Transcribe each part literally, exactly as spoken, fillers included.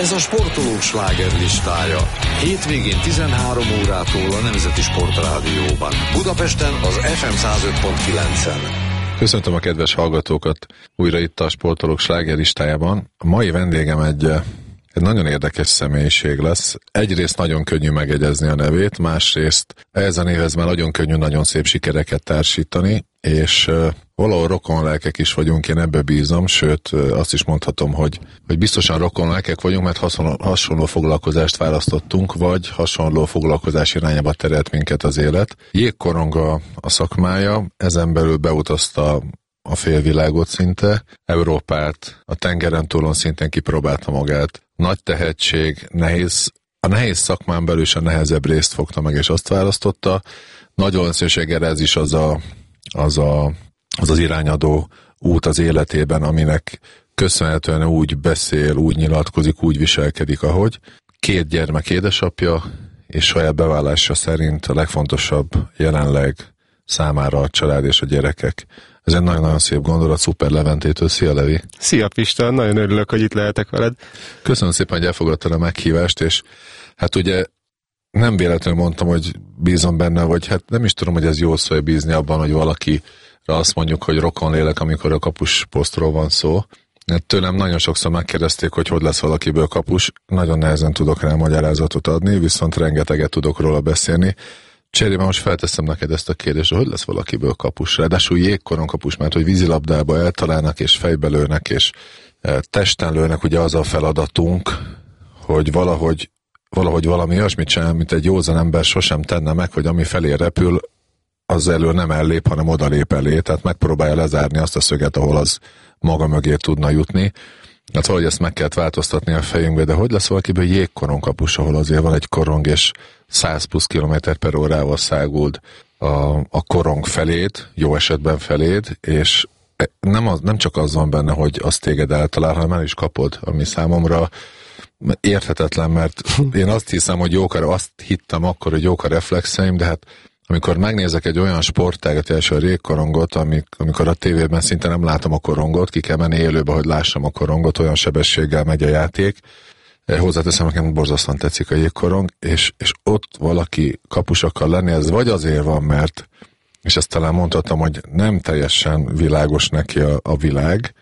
Ez a sportolók slágerlistája. Hétvégén tizenhárom órától a Nemzeti Sportrádióban. Budapesten az ef em száz öt pont kilencen. Köszöntöm a kedves hallgatókat újra itt a sportolók slágerlistájában. A mai vendégem egy, egy nagyon érdekes személyiség lesz. Egyrészt nagyon könnyű megegyezni a nevét, másrészt ehhez a névhez már nagyon könnyű, nagyon szép sikereket társítani, és uh, valahol rokonlelkek is vagyunk, én ebbe bízom, sőt uh, azt is mondhatom, hogy, hogy biztosan rokonlelkek vagyunk, mert hasonló, hasonló foglalkozást választottunk, vagy hasonló foglalkozás irányába terelt minket az élet. Jégkorong a, a szakmája, ezen belül beutazta a félvilágot szinte, Európát, a tengeren túlon szinten kipróbálta magát. Nagy tehetség, nehéz, a nehéz szakmán belül is a nehezebb részt fogta meg, és azt választotta. Nagy valószínűséggel ez is az a az, a, az az irányadó út az életében, aminek köszönhetően úgy beszél, úgy nyilatkozik, úgy viselkedik, ahogy. Két gyermek édesapja, és saját bevallása szerint a legfontosabb jelenleg számára a család és a gyerekek. Ez egy nagyon-nagyon szép gondolat, Szuper Leventétől. Szia, Levi! Szia, Pista! Nagyon örülök, hogy itt lehetek veled. Köszönöm szépen, hogy elfogadtad a meghívást, és hát ugye nem véletlenül mondtam, hogy bízom benne, vagy hát nem is tudom, hogy ez jó szó, hogy bízni abban, hogy valakire azt mondjuk, hogy rokonlélek, amikor a kapus posztról van szó. Tőlem nagyon sokszor megkérdezték, hogy hogy lesz valakiből kapus. Nagyon nehezen tudok rá magyarázatot adni, viszont rengeteget tudok róla beszélni. Cserében most felteszem neked ezt a kérdést, hogy lesz valakiből kapus. Ráadásul jégkorong kapus, mert hogy vízilabdába eltalálnak, és fejbe lőnek, és testen lőnek, ugye az a feladatunk, hogy valahogy valahogy valami olyasmit csinál, mint egy józan ember sosem tenne meg, hogy ami felé repül, az elől nem ellép, hanem odalép elé, tehát megpróbálja lezárni azt a szöget, ahol az maga mögé tudna jutni. Hát valahogy ezt meg kellett változtatni a fejünkbe, de hogy lesz valakiből jégkorong kapus, ahol azért van egy korong, és száz plusz kilométer per órával száguld a, a korong feléd, jó esetben feléd, és nem, az, nem csak az van benne, hogy azt téged eltalál, hanem el is kapod, ami számomra érthetetlen, mert én azt hiszem, hogy jók a, azt hittem akkor, hogy jók a reflexeim, de hát amikor megnézek egy olyan sportágat, első a jégkorongot, amikor a tévében szinte nem látom a korongot, ki kell menni élőbe, hogy lássam a korongot, olyan sebességgel megy a játék. Hozzáteszem, nekem borzasztóan tetszik a jégkorong, és, és ott valaki kapus akar lenni, ez vagy azért van, mert, és ezt talán mondhatom, hogy nem teljesen világos neki a, a világ,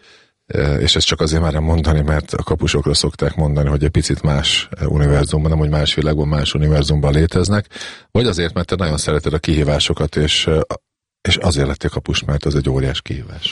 és ezt csak azért már mondani, mert a kapusokra szokták mondani, hogy egy picit más univerzumban, nem hogy más világban, más univerzumban léteznek, vagy azért, mert te nagyon szereted a kihívásokat, és, és azért lettél kapus, mert ez egy óriás kihívás.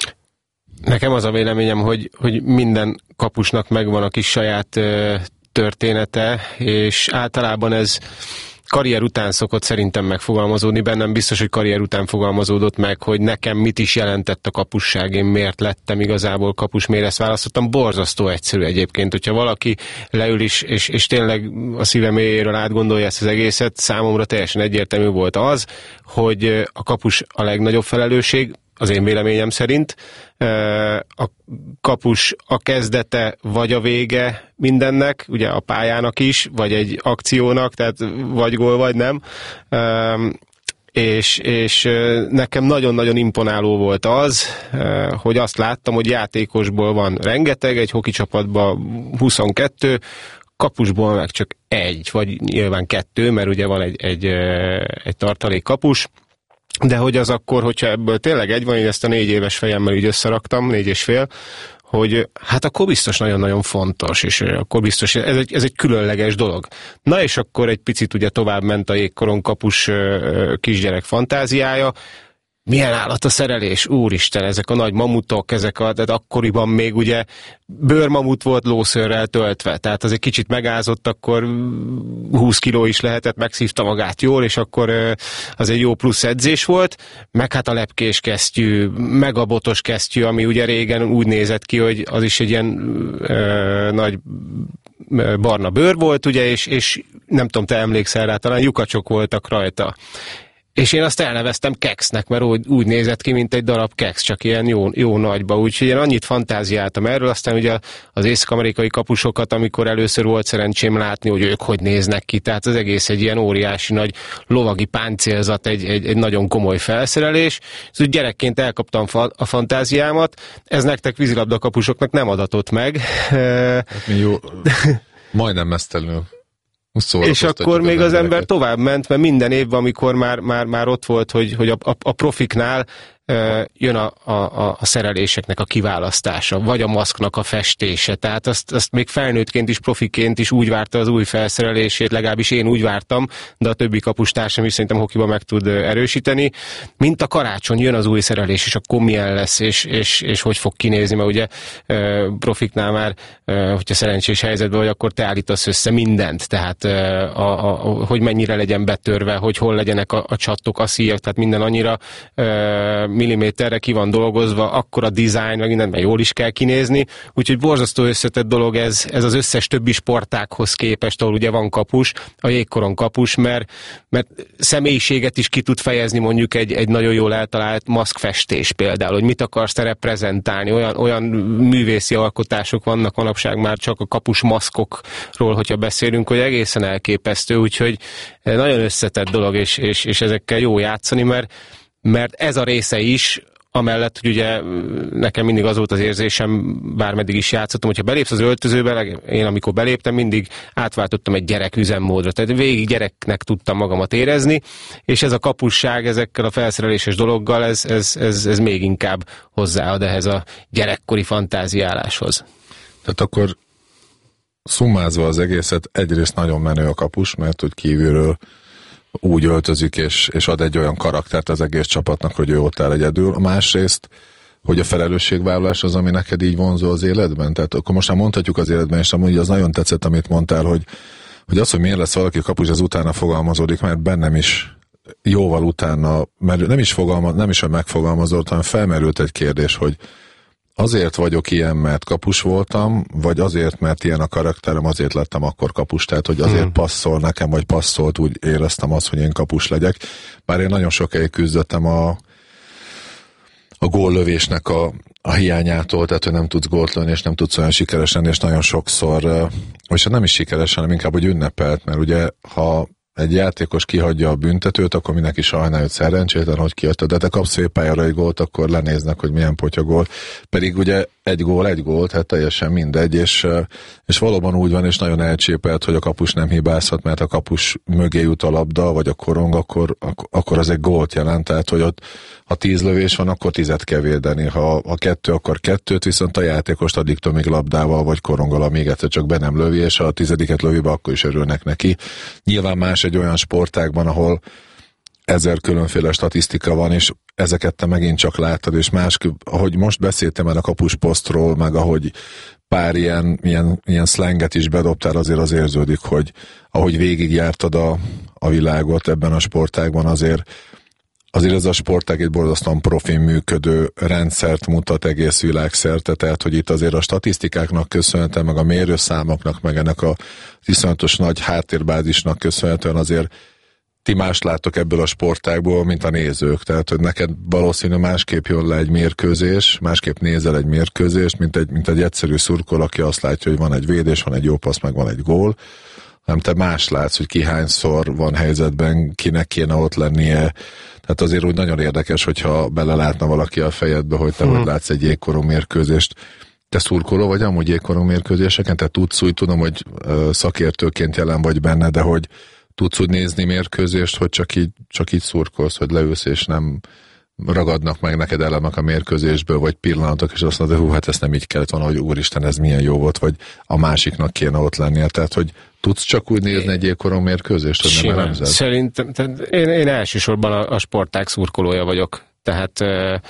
Nekem az a véleményem, hogy, hogy minden kapusnak megvan a kis saját ö, története, és általában ez karrier után szokott szerintem megfogalmazódni, bennem biztos, hogy karrier után fogalmazódott meg, hogy nekem mit is jelentett a kapusság, én miért lettem igazából kapus, miért ezt választottam. Borzasztó egyszerű egyébként, hogyha valaki leül is, és, és tényleg a szíve mélyéről átgondolja ezt az egészet, számomra teljesen egyértelmű volt az, hogy a kapus a legnagyobb felelősség, az én véleményem szerint. A kapus a kezdete vagy a vége mindennek, ugye a pályának is, vagy egy akciónak, tehát vagy gól, vagy nem. És, és nekem nagyon-nagyon imponáló volt az, hogy azt láttam, hogy játékosból van rengeteg, egy hoki csapatban huszonkettő, kapusból meg csak egy, vagy nyilván kettő, mert ugye van egy, egy, egy tartalék kapus, de hogy az akkor, hogyha ebből tényleg egy van, én ezt a négy éves fejemmel így összeraktam, négy és fél, hogy hát akkor biztos nagyon-nagyon fontos, és akkor biztos, ez egy, ez egy különleges dolog. Na és akkor egy picit ugye tovább ment a jégkorong kapus kisgyerek fantáziája, milyen állat a szerelés, úristen, ezek a nagy mamutok, ezek a, tehát akkoriban még ugye bőrmamut volt lószőrrel töltve, tehát az egy kicsit megázott, akkor húsz kiló is lehetett, megszívta magát jól, és akkor az egy jó plusz edzés volt, meg hát a lepkés kesztyű, meg a botos kesztyű, ami ugye régen úgy nézett ki, hogy az is egy ilyen ö, nagy barna bőr volt, ugye, és, és nem tudom, te emlékszel rá, talán lyukacsok voltak rajta. És én azt elneveztem keksznek, mert úgy, úgy nézett ki, mint egy darab keksz, csak ilyen jó, jó nagyba. Úgyhogy én annyit fantáziáltam erről, aztán ugye az észak-amerikai kapusokat, amikor először volt szerencsém látni, hogy ők hogy néznek ki. Tehát az egész egy ilyen óriási nagy lovagi páncélzat, egy, egy, egy nagyon komoly felszerelés. És úgy gyerekként elkaptam a fantáziámat, ez nektek vízilabda kapusoknak nem adatott meg. Hát mi jó, majdnem mesztelenül. És akkor még az ember tovább ment, mert minden évben, amikor már, már, már ott volt, hogy, hogy a, a, a profiknál uh, jön a, a, a szereléseknek a kiválasztása, vagy a maszknak a festése. Tehát azt, azt még felnőttként is, profiként is úgy várta az új felszerelését, legalábbis én úgy vártam, de a többi kapustársam is szerintem hokiban meg tud erősíteni. Mint a karácsony, jön az új szerelés, és akkor milyen lesz, és, és, és hogy fog kinézni, mert ugye uh, profiknál már, uh, hogyha szerencsés helyzetben vagy, akkor te állítasz össze mindent, tehát uh, a, a, hogy mennyire legyen betörve, hogy hol legyenek a, a csattok, a szíjak, tehát minden annyira uh, milliméterre ki van dolgozva, akkor a design, meg mindent, mert jól is kell kinézni, úgyhogy borzasztó összetett dolog ez, ez az összes többi sportákhoz képest, ahol ugye van kapus, a jégkoron kapus, mert, mert személyiséget is ki tud fejezni mondjuk egy, egy nagyon jól eltalált maszkfestés például, hogy mit akarsz te reprezentálni, olyan, olyan művészi alkotások vannak manapság már csak a kapus maszkokról, hogyha beszélünk, hogy egészen elképesztő, úgyhogy nagyon összetett dolog, és, és, és ezekkel jó játszani, mert mert ez a része is, amellett, hogy ugye nekem mindig az volt az érzésem, bármeddig is játszottam, hogyha belépsz az öltözőbe, én amikor beléptem, mindig átváltottam egy gyerek üzemmódra, tehát végig gyereknek tudtam magamat érezni, és ez a kapusság ezekkel a felszereléses dologgal, ez, ez, ez, ez még inkább hozzáad ehhez a gyerekkori fantáziáláshoz. Tehát akkor szummázva az egészet, egyrészt nagyon menő a kapus, mert hogy kívülről úgy öltözik, és, és ad egy olyan karaktert az egész csapatnak, hogy ő ott áll egyedül. A másrészt, hogy a felelősségvállalás az, ami neked így vonzó az életben. Tehát akkor most már mondhatjuk az életben, és amúgy az nagyon tetszett, amit mondtál, hogy, hogy az, hogy miért lesz valaki kapus, az utána fogalmazódik, mert bennem is jóval utána, mert nem is fogalmaz, nem is, hogy megfogalmazott, hanem felmerült egy kérdés, hogy azért vagyok ilyen, mert kapus voltam, vagy azért, mert ilyen a karakterem, azért lettem akkor kapus, tehát hogy azért hmm. passzol nekem, vagy passzolt, úgy éreztem azt, hogy én kapus legyek. Bár én nagyon sokáig küzdöttem a, a góllövésnek a, a hiányától, tehát hogy nem tudsz gólt lőni, és nem tudsz olyan sikeres lenni, és nagyon sokszor, és nem is sikeres, hanem inkább, hogy ünnepelt, mert ugye, ha egy játékos kihagyja a büntetőt, akkor mindenki sajnálja, hogy szerencsétlen, hogy kiadta, de te kapsz félpályára egy gólt, akkor lenéznek, hogy milyen potya gól. Pedig ugye egy gól, egy gól, tehát teljesen mindegy, és, és valóban úgy van, és nagyon elcsépelt, hogy a kapus nem hibázhat, mert a kapus mögé jut a labda, vagy a korong, akkor, akkor az egy gólt jelent, tehát hogy ott ha tíz lövés van, akkor tízet kell védeni, ha, ha kettő, akkor kettőt, viszont a játékost addig még labdával, vagy koronggal, amíg egyszer csak be nem lövi, és ha a tizediket lövi be, akkor is örülnek neki. Nyilván más egy olyan sportágban, ahol ezer különféle statisztika van, és ezeket te megint csak láttad, és más, ahogy most beszéltem el a kapusposztról, meg ahogy pár ilyen, ilyen, ilyen szlenget is bedobtál, azért az érződik, hogy ahogy végigjártad a, a világot ebben a sportágban, azért azért ez a sportág egy borzasztóan profin működő rendszert mutat egész világszerte, tehát hogy itt azért a statisztikáknak köszönhetően, meg a mérőszámoknak, meg ennek a iszonyatos nagy háttérbázisnak köszönhetően azért ti mást láttok ebből a sportágból, mint a nézők. Tehát, hogy neked valószínű másképp jön le egy mérkőzés, másképp nézel egy mérkőzést, mint egy, mint egy egyszerű szurkol, aki azt látja, hogy van egy védés, van egy jó passz, meg van egy gól, hanem te más látsz, hogy ki hányszor van helyzetben, kinek kéne ott lennie. Tehát azért úgy nagyon érdekes, hogyha belelátna valaki a fejedbe, hogy te hmm. hogy látsz egy jégkorong mérkőzést. Te szurkoló vagy amúgy jégkorong mérkőzéseken? Te tudsz úgy, tudom, hogy szakértőként jelen vagy benne, de hogy tudsz úgy nézni mérkőzést, hogy csak így, csak így szurkolsz, hogy leülsz, és nem ragadnak meg neked elemek a mérkőzésből, vagy pillanatok, és azt mondod, hogy hú, hát ezt nem így kellett volna, hogy úristen, ez milyen jó volt, vagy a másiknak kéne ott lennie. Tehát, hogy tudsz csak úgy nézni egy jégkorong mérkőzést, hogy nem elemzed? Szerintem, tehát én, én elsősorban a, a sportág szurkolója vagyok. Tehát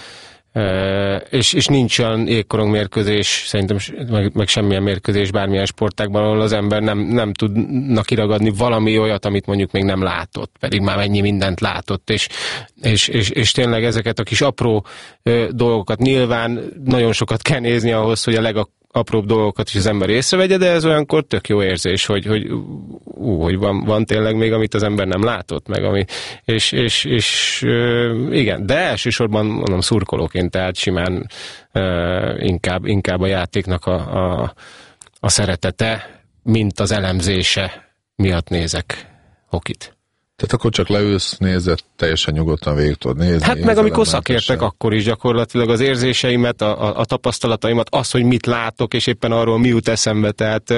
Uh, és, és nincs olyan jégkorong mérkőzés, szerintem meg, meg semmilyen mérkőzés bármilyen sportágban, ahol az ember nem, nem tudna kiragadni valami olyat, amit mondjuk még nem látott, pedig már mennyi mindent látott, és, és, és, és tényleg ezeket a kis apró uh, dolgokat nyilván nagyon sokat kell nézni ahhoz, hogy a leg apróbb dolgokat is az ember észrevegye, de ez olyankor tök jó érzés, hogy, hogy, ú, hogy van, van tényleg még, amit az ember nem látott, meg ami, és, és, és igen, de elsősorban mondom szurkolóként, tehát simán inkább, inkább a játéknak a, a, a szeretete, mint az elemzése miatt nézek hokit. Tehát akkor csak leülsz, nézed, teljesen nyugodtan végig tudod nézni. Hát meg amikor szakértek, akkor is gyakorlatilag az érzéseimet, a, a, a tapasztalataimat, az, hogy mit látok, és éppen arról mi jut eszembe, tehát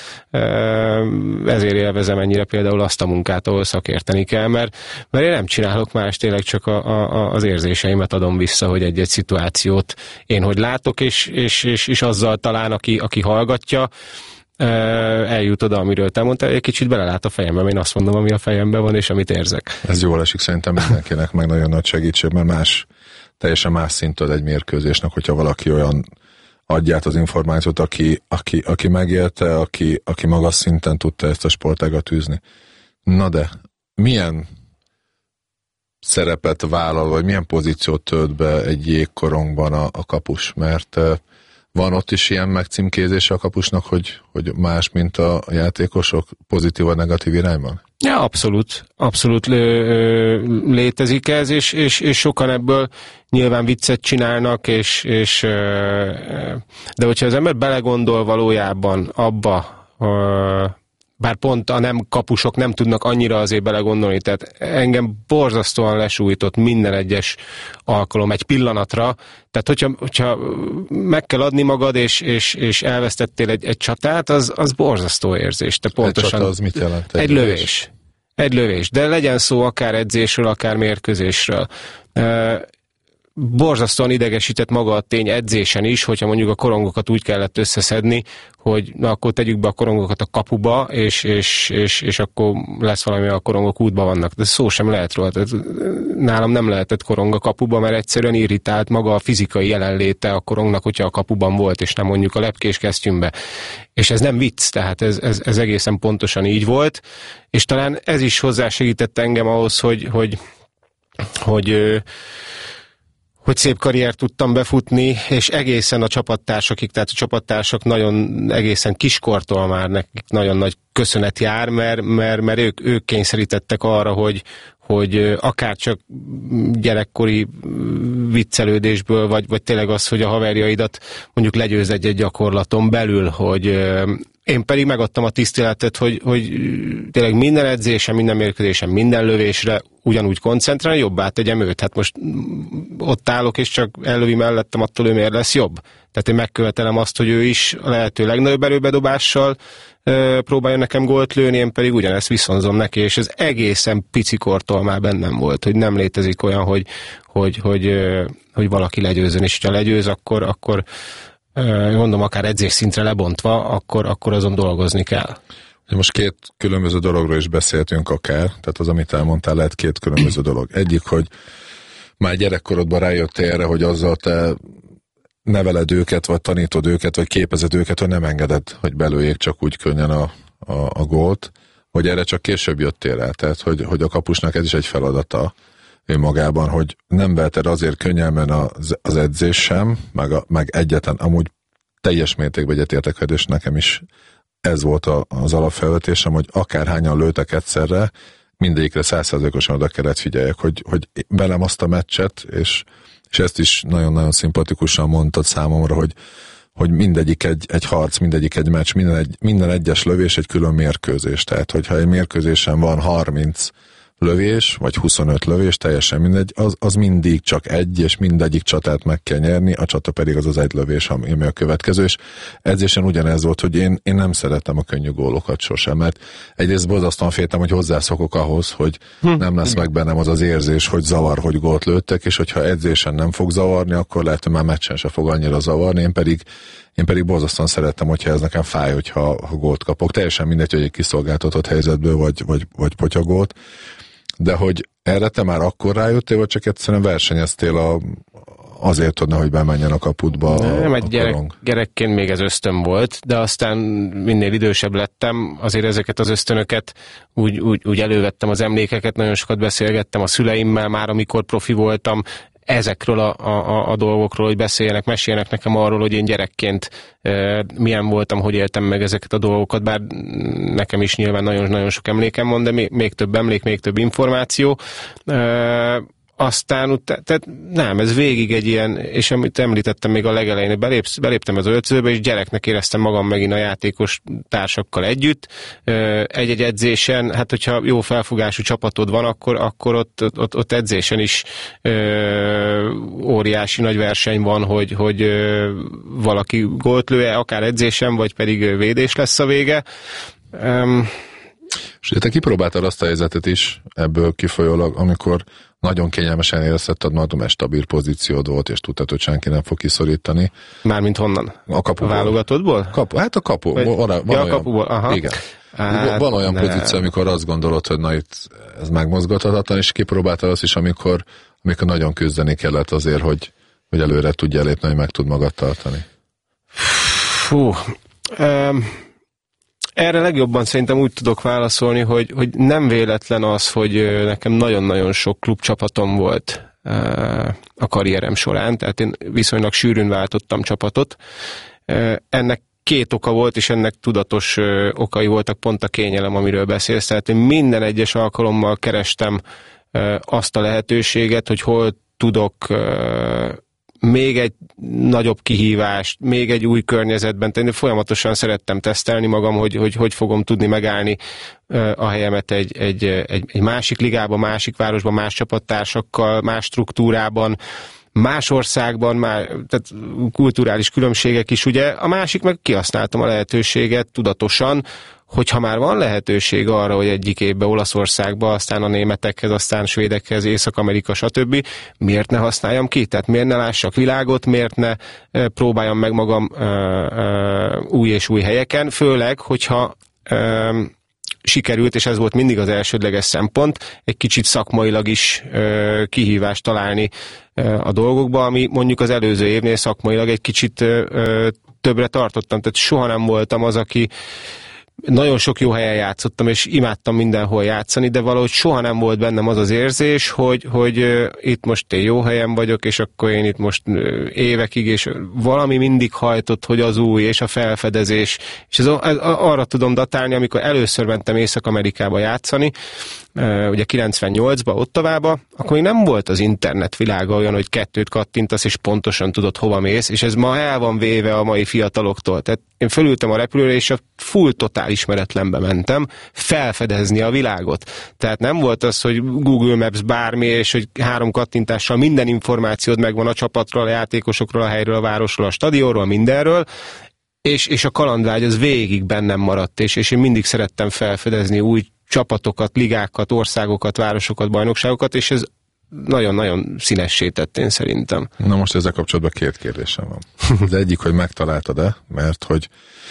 ezért élvezem ennyire például azt a munkát, ahol szakérteni kell, mert, mert én nem csinálok más, tényleg csak a, a, az érzéseimet adom vissza, hogy egy-egy szituációt én hogy látok, és, és, és, és azzal talán, aki, aki hallgatja, eljut oda, amiről te mondtál, egy kicsit belelát a fejembe, én azt mondom, ami a fejemben van, és amit érzek. Ez jól esik szerintem mindenkinek, meg nagyon nagy segítség, mert más, teljesen más szintől egy mérkőzésnek, hogyha valaki olyan adja át az információt, aki, aki, aki megélte, aki, aki magas szinten tudta ezt a sportágat űzni. Na de, milyen szerepet vállal, vagy milyen pozíciót tölt be egy jégkorongban a, a kapus? Mert van ott is ilyen megcímkézése a kapusnak, hogy, hogy más, mint a játékosok, pozitív vagy negatív irányban? Ja, abszolút. Abszolút létezik ez, és, és, és sokan ebből nyilván viccet csinálnak, és, és de hogyha az ember belegondol valójában abba, bár pont a nem kapusok nem tudnak annyira azért belegondolni, tehát engem borzasztóan lesújtott minden egyes alkalom egy pillanatra, tehát hogyha, hogyha meg kell adni magad, és, és, és elvesztettél egy, egy csatát, az, az borzasztó érzés. Te pontosan, egy csata az mit jelent? Egy, egy lövés. lövés. Egy lövés. De legyen szó akár edzésről, akár mérkőzésről. Borzasztóan idegesített maga a tény edzésen is, hogyha mondjuk a korongokat úgy kellett összeszedni, hogy na akkor tegyük be a korongokat a kapuba, és, és, és, és akkor lesz valami, a korongok útban vannak. De szó sem lehet róla. Nálam nem lehetett korong a kapuba, mert egyszerűen irritált maga a fizikai jelenléte a korongnak, hogyha a kapuban volt, és nem mondjuk a lepkés kesztyűmbe. És ez nem vicc, tehát ez, ez, ez egészen pontosan így volt, és talán ez is hozzásegített engem ahhoz, hogy, hogy, hogy hogy szép karriert tudtam befutni, és egészen a csapattársakig, tehát a csapattársak nagyon egészen kiskortól már nekik nagyon nagy köszönet jár, mert, mert, mert ők, ők kényszerítettek arra, hogy, hogy akár csak gyerekkori viccelődésből, vagy, vagy tényleg az, hogy a haverjaidat mondjuk legyőz egy-egy gyakorlaton belül, hogy én pedig megadtam a tiszteletet, hogy, hogy tényleg minden edzésen, minden mérkőzésen, minden lövésre ugyanúgy koncentrálni, jobbá tegyem őt. Hát most ott állok, és csak ellövi mellettem, attól ő miért lesz jobb? Tehát én megkövetelem azt, hogy ő is a lehető legnagyobb erőbedobással e, próbálja nekem gólt lőni, én pedig ugyanezt viszonzom neki, és ez egészen picikortól már bennem volt, hogy nem létezik olyan, hogy, hogy, hogy, hogy, hogy valaki legyőzön, és ha legyőz, akkor, akkor mondom, akár edzés szintre lebontva, akkor, akkor azon dolgozni kell. Most két különböző dologról is beszéltünk akár, tehát az, amit elmondtál, lehet két különböző dolog. Egyik, hogy már gyerekkorodban rájöttél erre, hogy azzal te neveled őket, vagy tanítod őket, vagy képezed őket, hogy nem engeded, hogy belőjék csak úgy könnyen a, a, a gólt, hogy erre csak később jöttél rá, tehát hogy, hogy a kapusnak ez is egy feladata önmagában, hogy nem veheted azért könnyelmen az, az edzés sem, meg, a, meg egyetlen, amúgy teljes mértékben egyetértek, és nekem is ez volt a, az alapfelvetésem, hogy akárhányan lőtek egyszerre, mindegyikre száz százalékosan oda kellett figyeljek, hogy, hogy velem azt a meccset, és, és ezt is nagyon-nagyon szimpatikusan mondtad számomra, hogy, hogy mindegyik egy, egy harc, mindegyik egy meccs, minden, egy, minden egyes lövés egy külön mérkőzés. Tehát, hogyha egy mérkőzésen van harminc lövés, vagy huszonöt lövés, teljesen mindegy, az, az mindig csak egy, és mindegyik csatát meg kell nyerni, a csata pedig az az egy lövés, ami a következő, és edzésen ugyanez volt, hogy én, én nem szerettem a könnyű gólokat sosem, mert egyrészt borzasztóan féltem, hogy hozzászokok ahhoz, hogy hm. nem lesz meg bennem az az érzés, hogy zavar, hogy gólt lőttek, és hogyha edzésen nem fog zavarni, akkor lehet, hogy már meccsen se fog annyira zavarni, én pedig Én pedig borzasztóan szerettem, hogyha ez nekem fáj, hogyha ha gólt kapok. Teljesen mindegy, hogy egy kiszolgáltatott helyzetből, vagy, vagy, vagy potyagólt. De hogy erre te már akkor rájöttél, vagy csak egyszerűen versenyeztél a, azért tudna, hogy bemenjen a kaputba a, Nem, egy a gyerek, korong? Gyerekként még ez ösztön volt, de aztán minél idősebb lettem, azért ezeket az ösztönöket úgy, úgy, úgy elővettem az emlékeket, nagyon sokat beszélgettem a szüleimmel már, amikor profi voltam. ezekről a, a, a dolgokról, hogy beszéljenek, meséljenek nekem arról, hogy én gyerekként e, milyen voltam, hogy éltem meg ezeket a dolgokat, bár nekem is nyilván nagyon-nagyon sok emlékem van, de még, még több emlék, még több információ. E, Aztán utána, tehát nem, ez végig egy ilyen, és amit említettem még a legelején, belép, beléptem az öltözőbe, és gyereknek éreztem magam megint a játékos társakkal együtt. Egy-egy edzésen, hát hogyha jó felfogású csapatod van, akkor, akkor ott, ott, ott edzésen is ö, óriási nagy verseny van, hogy, hogy ö, valaki gólt lő-e, akár edzésen, vagy pedig védés lesz a vége. Um, És te kipróbáltad azt a helyzetet is ebből kifolyólag, amikor nagyon kényelmesen érezted magad, mert stabil pozíciód volt, és tudtad, hogy senki nem fog kiszorítani. Mármint honnan? A kapuból. A válogatottból? Kapu, hát a kapu. Vagy, van, van ja, olyan, a kapuból, aha. Igen. Hát, van olyan ne. pozíció, amikor azt gondolod, hogy na itt ez megmozgathatatlan, és kipróbáltad azt is, amikor, amikor nagyon küzdeni kellett azért, hogy, hogy előre tudja lépni, hogy meg tud magad tartani. Fú, um, erre legjobban szerintem úgy tudok válaszolni, hogy, hogy nem véletlen az, hogy nekem nagyon-nagyon sok klubcsapatom volt a karrierem során, tehát én viszonylag sűrűn váltottam csapatot. Ennek két oka volt, és ennek tudatos okai voltak, pont a kényelem, amiről beszélsz. Tehát én minden egyes alkalommal kerestem azt a lehetőséget, hogy hol tudok még egy nagyobb kihívást, még egy új környezetben tenni. Folyamatosan szerettem tesztelni magam, hogy hogy, hogy fogom tudni megállni a helyemet egy, egy, egy, egy másik ligában, másik városban, más csapattársakkal, más struktúrában, más országban, már, tehát kulturális különbségek is, ugye. A másik meg kihasználtam a lehetőséget tudatosan, hogyha már van lehetőség arra, hogy egyik évben Olaszországba, aztán a németekhez, aztán a svédekhez, Észak-Amerika, stb. Miért ne használjam ki? Tehát miért ne lássak világot, miért ne próbáljam meg magam uh, uh, új és új helyeken, főleg, hogyha uh, sikerült, és ez volt mindig az elsődleges szempont, egy kicsit szakmailag is uh, kihívást találni uh, a dolgokba, ami mondjuk az előző évnél szakmailag egy kicsit uh, többre tartottam. Tehát soha nem voltam az, aki nagyon sok jó helyen játszottam, és imádtam mindenhol játszani, de valahogy soha nem volt bennem az az érzés, hogy, hogy uh, itt most én jó helyen vagyok, és akkor én itt most uh, évekig, és valami mindig hajtott, hogy az új, és a felfedezés. És ez, ez, arra tudom datálni, amikor először mentem Észak-Amerikába játszani, uh, ugye kilencvennyolcba, Ottavába, akkor még nem volt az internet világa olyan, hogy kettőt kattintasz, és pontosan tudod, hova mész, és ez ma el van véve a mai fiataloktól. Tehát én fölültem a repülőre, és a full totál ismeretlenbe mentem felfedezni a világot. Tehát nem volt az, hogy Google Maps bármi, és hogy három kattintással minden információd megvan a csapatról, a játékosokról, a helyről, a városról, a stadionról, mindenről, és, és a kalandvágy az végig bennem maradt, és, és én mindig szerettem felfedezni új csapatokat, ligákat, országokat, városokat, bajnokságokat, és ez nagyon-nagyon színessé tett, én szerintem. Na most ezzel kapcsolatban két kérdésem van. Az egyik, hogy megtaláltad-e, mert hogy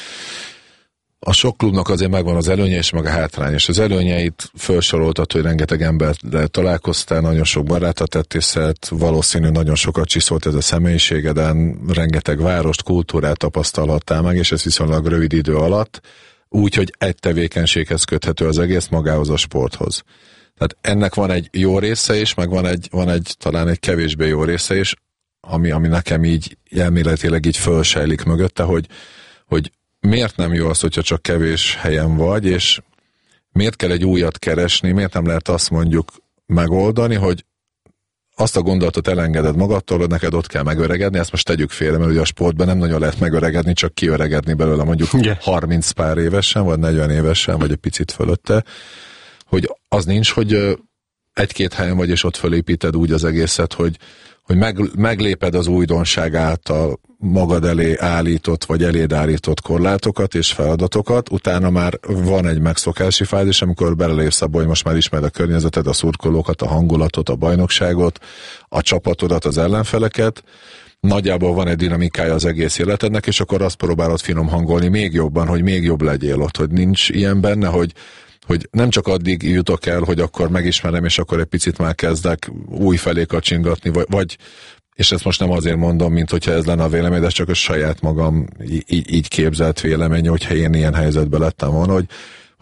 a sok klubnak azért megvan az előnye és meg a hátrány, és az előnyeit felsoroltad, hogy rengeteg emberrel találkoztál, nagyon sok barátot tettél szert, valószínű nagyon sokat csiszolt ez a személyiségeden, rengeteg várost, kultúrát tapasztalhattál meg, és ez viszonylag rövid idő alatt, úgy, hogy egy tevékenységhez köthető az egész, magához a sporthoz. Tehát ennek van egy jó része is, meg van egy, van egy talán egy kevésbé jó része is, ami, ami nekem így elméletileg így fölsejlik mögötte, hogy, hogy miért nem jó az, hogyha csak kevés helyen vagy, és miért kell egy újat keresni, miért nem lehet azt mondjuk megoldani, hogy azt a gondolatot elengeded magadtól, hogy neked ott kell megöregedni, ezt most tegyük félre, mert ugye a sportban nem nagyon lehet megöregedni, csak kiöregedni belőle mondjuk yeah. harminc pár évesen, vagy negyven évesen, vagy egy picit fölötte, hogy az nincs, hogy egy-két helyen vagy, és ott fölépíted úgy az egészet, hogy, hogy meg, megléped az újdonság által magad elé állított, vagy eléd állított korlátokat és feladatokat, utána már van egy megszokási fázis, amikor belelépsz abba, hogy most már ismered a környezeted, a szurkolókat, a hangulatot, a bajnokságot, a csapatodat, az ellenfeleket, nagyjából van egy dinamikája az egész életednek, és akkor azt próbálod finom hangolni még jobban, hogy még jobb legyél ott, hogy nincs ilyen benne, hogy hogy nem csak addig jutok el, hogy akkor megismerem, és akkor egy picit már kezdek új felé kacsingatni, vagy, vagy és ezt most nem azért mondom, mint hogyha ez lenne a vélemény, de csak a saját magam így, így képzelt véleménye, hogyha én ilyen helyzetben lettem volna, hogy,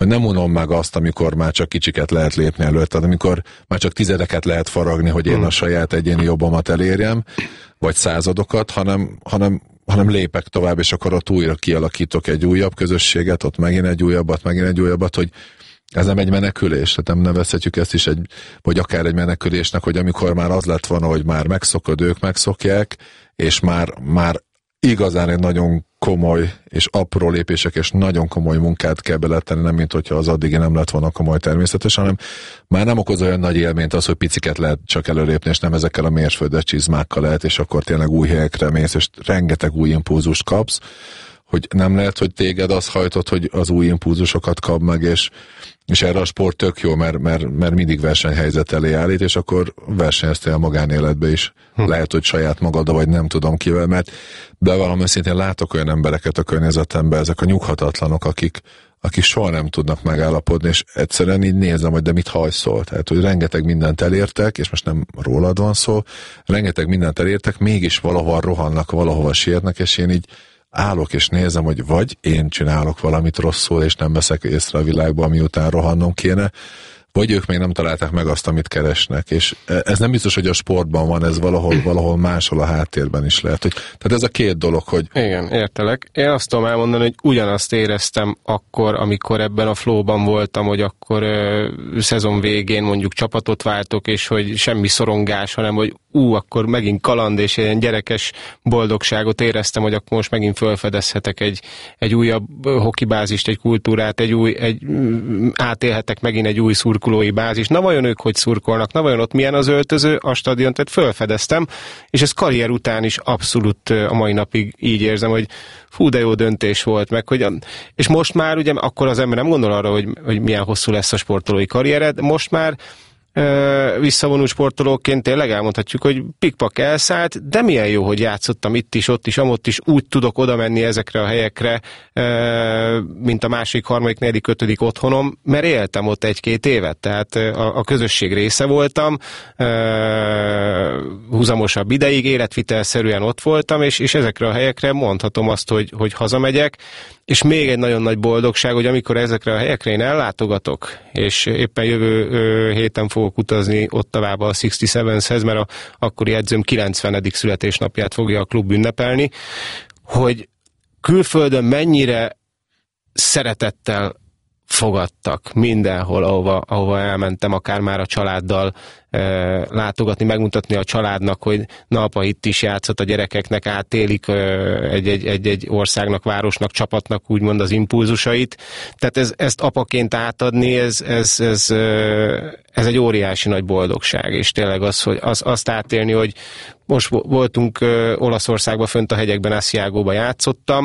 hogy nem unom meg azt, amikor már csak kicsiket lehet lépni előtt, tehát amikor már csak tizedeket lehet faragni, hogy én a saját egyéni jobbamat elérjem, vagy századokat, hanem, hanem, hanem lépek tovább, és akkor ott újra kialakítok egy újabb közösséget, ott megint egy újabbat, megint egy újabbat, hogy ez nem egy menekülés, tehát nem nevezhetjük ezt is egy, vagy akár egy menekülésnek, hogy amikor már az lett volna, hogy már megszokod, ők megszokják, és már, már igazán egy nagyon komoly és apró lépések és nagyon komoly munkát kell beletenni, nem mint hogyha az addigi nem lett volna komoly természetes, hanem már nem okoz olyan nagy élményt az, hogy piciket lehet csak előlépni, és nem ezekkel a mérföldes csizmákkal lehet, és akkor tényleg új helyekre mész, és rengeteg új impulzust kapsz, hogy nem lehet, hogy téged az hajtott, hogy az új impulzusokat kap meg, és, és erre a sport tök jó, mert, mert, mert mindig versenyhelyzet elé állít, és akkor versenyeztél a magánéletbe is. Hm. Lehet, hogy saját magaddal, vagy nem tudom kivel, mert bevallom őszintén látok olyan embereket a környezetemben, ezek a nyughatatlanok, akik, akik soha nem tudnak megállapodni, és egyszerűen így nézem, hogy de mit hajszol. Tehát, hogy rengeteg mindent elértek, és most nem rólad van szó, rengeteg mindent elértek, mégis valahol rohannak, valahova sietnek, és én így állok és nézem, hogy vagy én csinálok valamit rosszul, és nem veszek észre a világba, miután rohannom kéne, vagy ők még nem találták meg azt, amit keresnek. És ez nem biztos, hogy a sportban van, ez valahol, valahol máshol a háttérben is lehet. Hogy, tehát ez a két dolog, hogy... Igen, értelek. Én azt tudom elmondani, hogy ugyanazt éreztem akkor, amikor ebben a flowban voltam, hogy akkor ö, szezon végén mondjuk csapatot váltok, és hogy semmi szorongás, hanem hogy ú, akkor megint kaland, és ilyen gyerekes boldogságot éreztem, hogy akkor most megint felfedezhetek egy, egy újabb hokibázist, egy kultúrát, egy új, egy, átélhetek megint egy új szurkolói bázis. Na vajon ők hogy szurkolnak? Na vajon ott milyen az öltöző, a stadion? Tehát felfedeztem, és ez karrier után is abszolút a mai napig így érzem, hogy fú, de jó döntés volt, meg hogy, és most már ugye, akkor az ember nem gondol arra, hogy, hogy milyen hosszú lesz a sportolói karriered, most már visszavonult sportolóként tényleg elmondhatjuk, hogy pikpak elszállt, de milyen jó, hogy játszottam itt is, ott is, amott is, úgy tudok oda menni ezekre a helyekre, mint a másik, harmadik, negyedik, ötödik otthonom, mert éltem ott egy-két évet, tehát a, a közösség része voltam, húzamosabb ideig, életvitelszerűen ott voltam, és, és ezekre a helyekre mondhatom azt, hogy, hogy hazamegyek, és még egy nagyon nagy boldogság, hogy amikor ezekre a helyekre én ellátogatok, és éppen jövő ö, héten fogok utazni Ottavába a hatvanhéthez, mert a akkori edzőm kilencvenedik születésnapját fogja a klub ünnepelni, hogy külföldön mennyire szeretettel fogadtak mindenhol, ahova, ahova elmentem, akár már a családdal e, látogatni, megmutatni a családnak, hogy na apa itt is játszott, a gyerekeknek átélik e, egy, egy, egy, egy országnak, városnak, csapatnak úgymond az impulzusait. Tehát ez, ezt apaként átadni, ez, ez, ez, ez egy óriási nagy boldogság, és tényleg az, hogy az, azt átélni, hogy most voltunk Olaszországban, fönt a hegyekben, Asiagóba játszottam,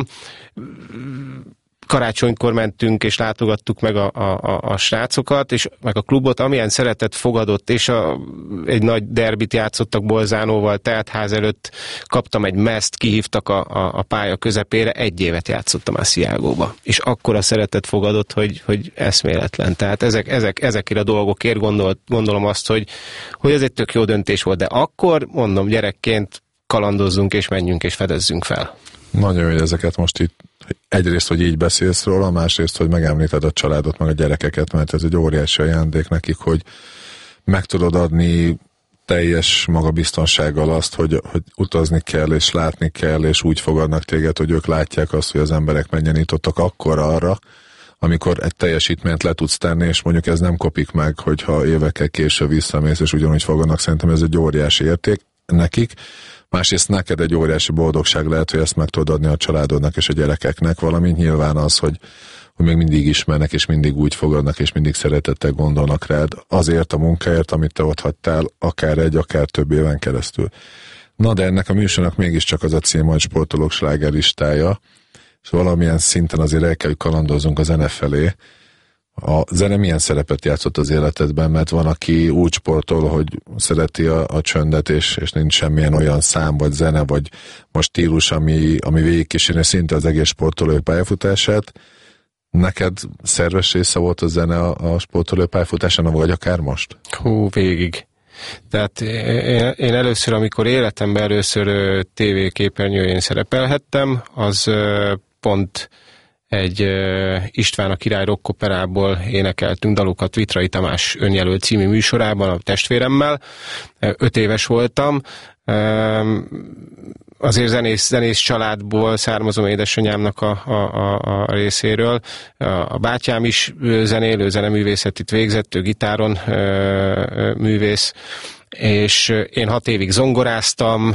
karácsonykor mentünk, és látogattuk meg a, a, a srácokat, és meg a klubot, amilyen szeretet fogadott, és a, egy nagy derbit játszottak Bolzánóval, teltház előtt, kaptam egy meszt, kihívtak a, a, a pálya közepére, egy évet játszottam Asiagóba. És akkora szeretet fogadott, hogy, hogy eszméletlen. Tehát ezek, ezek, ezekért a dolgokért gondol, gondolom azt, hogy, hogy ez egy tök jó döntés volt, de akkor, mondom, gyerekként kalandozzunk, és menjünk, és fedezzünk fel. Nagyon jó, hogy ezeket most itt egyrészt, hogy így beszélsz róla, másrészt, hogy megemlíted a családot, meg a gyerekeket, mert ez egy óriási ajándék nekik, hogy meg tudod adni teljes magabiztonsággal azt, hogy, hogy utazni kell, és látni kell, és úgy fogadnak téged, hogy ők látják azt, hogy az emberek mennyien nyitottak akkor arra, amikor egy teljesítményt le tudsz tenni, és mondjuk ez nem kopik meg, hogyha évekkel később visszamész, és ugyanúgy fogadnak, szerintem ez egy óriási érték nekik. Másrészt neked egy óriási boldogság lehet, hogy ezt meg tudod adni a családodnak és a gyerekeknek, valamint nyilván az, hogy, hogy még mindig ismernek, és mindig úgy fogadnak, és mindig szeretettel gondolnak rád azért a munkáért, amit te ott hagytál, akár egy, akár több éven keresztül. Na, de ennek a műsornak mégiscsak az a cím, hogy sportolók slágerlistája, és valamilyen szinten azért el kell, hogy kalandozzunk a zene felé. A zene milyen szerepet játszott az életedben, mert van, aki úgy sportol, hogy szereti a, a csöndet, és, és nincs semmilyen olyan szám, vagy zene, vagy most stílus, ami, ami végigkísérni szinte az egész sportolói pályafutását. Neked szerves része volt a zene a, a sportolói pályafutásán, vagy akár most? Hú, végig. Tehát én, én először, amikor életemben először tévéképernyőjén szerepelhettem, az pont egy uh, István a király rockoperából énekeltünk dalokat Vitrai Tamás önjelölt című műsorában a testvéremmel. Öt éves voltam. Uh, azért zenész, zenész családból származom édesanyámnak a, a, a, a részéről. A bátyám is zenélő, zeneművészetit végzett, ő gitáron uh, művész, és én hat évig zongoráztam,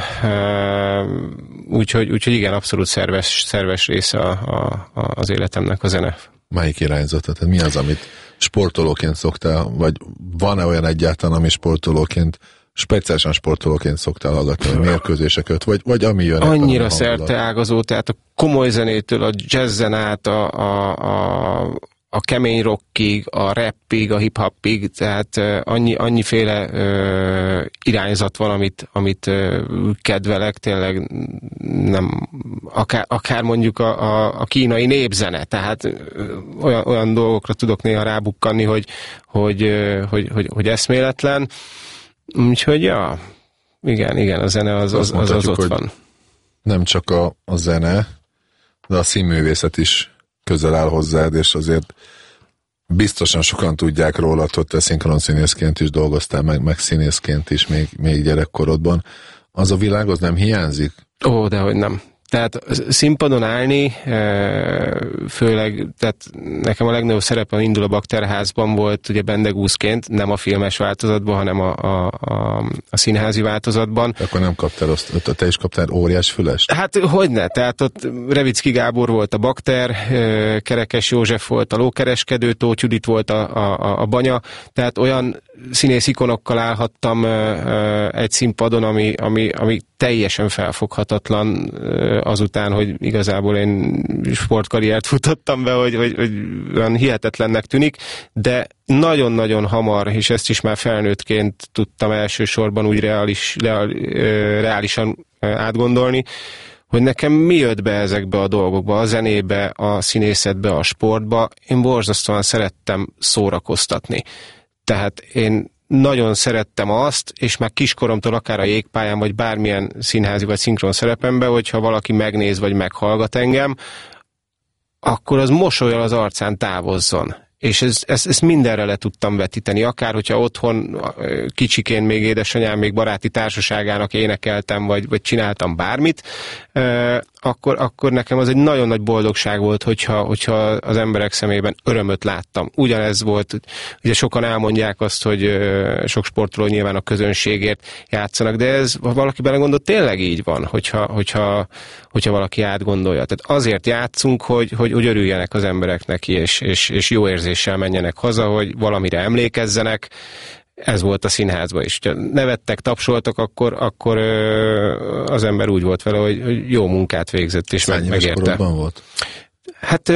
úgyhogy, úgyhogy igen, abszolút szerves, szerves része a, a, az életemnek a zene. Melyik irányzata? Tehát mi az, amit sportolóként szoktál, vagy van-e olyan egyáltalán, ami sportolóként, speciálisan sportolóként szoktál hallgatni, vagy mérkőzéseket, vagy, vagy ami jön? Annyira szerte ágazó, tehát a komoly zenétől, a jazzen át, a, a, a a kemény rockig, a rappig, a hip-hopig, tehát uh, annyi, annyiféle uh, irányzat van, amit, amit uh, kedvelek, tényleg nem, akár, akár mondjuk a, a, a kínai népzene, tehát uh, olyan, olyan dolgokra tudok néha rábukkanni, hogy, hogy, uh, hogy, hogy, hogy eszméletlen. Úgyhogy ja, igen, igen, a zene az, az, az, az ott van. Nem csak a, a zene, de a színművészet is közel áll hozzád, és azért biztosan sokan tudják rólad, hogy te szinkronszínészként is dolgoztál, meg, meg színészként is még, még gyerekkorodban. Az a világ, az nem hiányzik? Ó, dehogy nem. Tehát színpadon állni, főleg, tehát nekem a legnagyobb szerepem Indul a Bakterházban volt, ugye bendegúzként, nem a filmes változatban, hanem a, a, a, a színházi változatban. Akkor nem kaptál azt, te is kaptál óriás fülest? Hát hogyne, tehát ott Revicki Gábor volt a Bakter, Kerekes József volt a lókereskedő, Tóth Judit volt a, a, a banya, tehát olyan színész ikonokkal állhattam egy színpadon, ami, ami, ami teljesen felfoghatatlan azután, hogy igazából én sportkarriert futottam be, hogy, hogy, hogy olyan hihetetlennek tűnik, de nagyon-nagyon hamar, és ezt is már felnőttként tudtam elsősorban úgy reális, reál, reálisan átgondolni, hogy nekem mi jött be ezekbe a dolgokba, a zenébe, a színészetbe, a sportba. Én borzasztóan szerettem szórakoztatni. Tehát én nagyon szerettem azt, és már kiskoromtól akár a Jégpályán, vagy bármilyen színházi vagy szinkron szerepemben, hogyha valaki megnéz, vagy meghallgat engem, akkor az mosollyal az arcán távozzon. És ezt ez, ez mindenre le tudtam vetíteni, akár hogyha otthon kicsikén még édesanyám még baráti társaságának énekeltem, vagy, vagy csináltam bármit, akkor, akkor nekem az egy nagyon nagy boldogság volt, hogyha, hogyha az emberek szemében örömöt láttam. Ugyanez volt, ugye sokan elmondják azt, hogy sok sportoló nyilván a közönségért játszanak, de ez, ha valaki belegondol, tényleg így van, hogyha, hogyha, hogyha valaki átgondolja. Tehát azért játszunk, hogy, hogy, hogy örüljenek az emberek neki, és, és, és jó érzéssel menjenek haza, hogy valamire emlékezzenek. Ez volt a színházban is. Ha nevettek, tapsoltak, akkor, akkor az ember úgy volt vele, hogy, hogy jó munkát végzett, és meg, megérte. Volt? Hát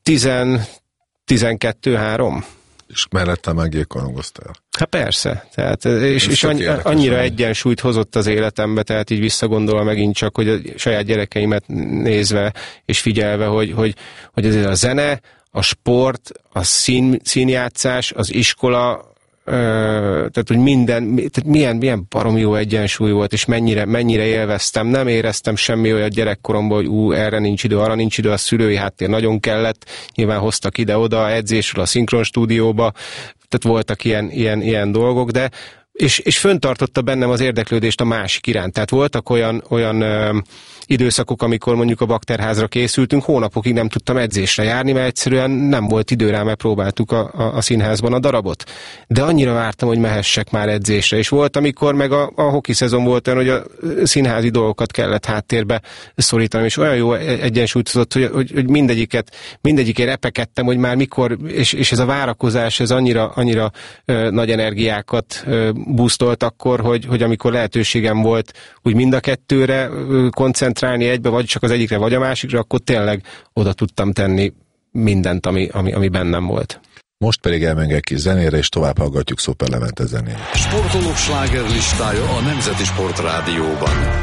tizenkettő három. És mellette meg jégkorongoztál. Hát persze. Tehát, és és annyi, annyira egyensúlyt hozott az életembe, tehát így visszagondolva megint csak, hogy a saját gyerekeimet nézve és figyelve, hogy, hogy, hogy azért a zene, a sport, a szín, színjátszás, az iskola, tehát, hogy minden, tehát milyen, milyen baromi jó egyensúly volt, és mennyire, mennyire élveztem. Nem éreztem semmi olyan gyerekkoromban, hogy ú, erre nincs idő, arra nincs idő, a szülői háttér nagyon kellett, nyilván hoztak ide-oda, edzésről a szinkron stúdióba, tehát voltak ilyen, ilyen, ilyen dolgok, de és, és föntartotta bennem az érdeklődést a másik iránt. Tehát voltak olyan, olyan ö, időszakok, amikor mondjuk a Bakterházra készültünk, hónapokig nem tudtam edzésre járni, mert egyszerűen nem volt idő rá, mert próbáltuk a, a, a színházban a darabot. De annyira vártam, hogy mehessek már edzésre, és volt, amikor meg a, a hoki szezon volt olyan, hogy a színházi dolgokat kellett háttérbe szorítani, és olyan jó egyensúlyt hozott, hogy, hogy, hogy mindegyiket, mindegyikért repekedtem, hogy már mikor, és, és ez a várakozás, ez annyira, annyira ö, nagy energiákat ö, boostolt akkor, hogy, hogy amikor lehetőségem volt úgy mind a kettőre ö, koncentrálni egybe, vagy csak az egyikre, vagy a másikra, akkor tényleg oda tudtam tenni mindent, ami, ami, ami bennem volt. Most pedig elmegyek egy kis zenére, és tovább hallgatjuk Szuper Levente zenét. Sportolók slágerlistája a Nemzeti Sport Rádióban.